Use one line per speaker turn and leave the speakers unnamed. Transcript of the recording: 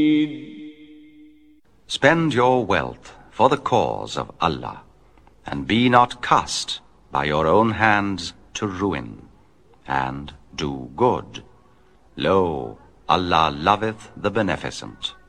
Spend your wealth for the cause of Allah, and be not cast by your own hands to ruin, and do good. Lo, Allah loveth the beneficent.